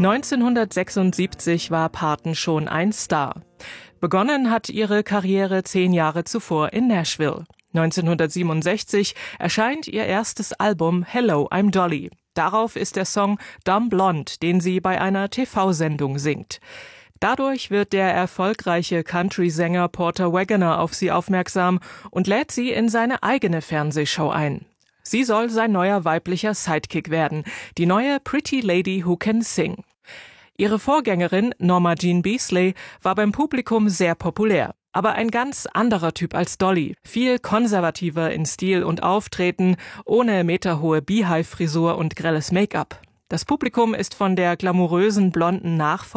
1976 war Parton schon ein Star. Begonnen hat ihre Karriere 10 Jahre zuvor in Nashville. 1967 erscheint ihr erstes Album Hello, I'm Dolly. Darauf ist der Song Dumb Blonde, den sie bei einer TV-Sendung singt. Dadurch wird der erfolgreiche Country-Sänger Porter Wagoner auf sie aufmerksam und lädt sie in seine eigene Fernsehshow ein. Sie soll sein neuer weiblicher Sidekick werden, die neue Pretty Lady Who Can Sing. Ihre Vorgängerin Norma Jean Beasley war beim Publikum sehr populär, aber ein ganz anderer Typ als Dolly, viel konservativer in Stil und Auftreten, ohne meterhohe Beehive-Frisur und grelles Make-up. Das Publikum ist von der glamourösen blonden Nachfolgerin